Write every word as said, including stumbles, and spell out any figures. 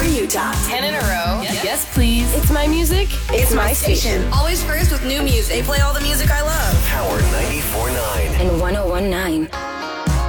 from Utah. Ten in a row. Yes, yes please. It's my music. It's, it's my station. station. Always first with new music. They play all the music I love. Power ninety-four point nine and one oh one point nine.